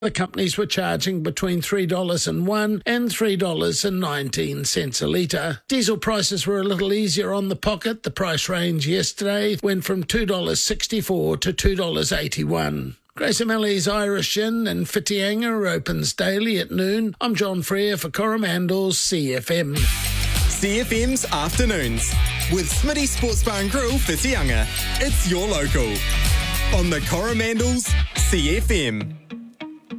The companies were charging between $3.01 and $3.19 a litre. Diesel prices were a little easier on the pocket. The price range yesterday went from $2.64 to $2.81. Grace O'Malley's Irish Inn in Whitianga opens daily at noon. I'm John Freer for Coromandel's CFM. CFM's Afternoons with Smitty Sports Bar and Grill Whitianga. It's your local on the Coromandel's CFM.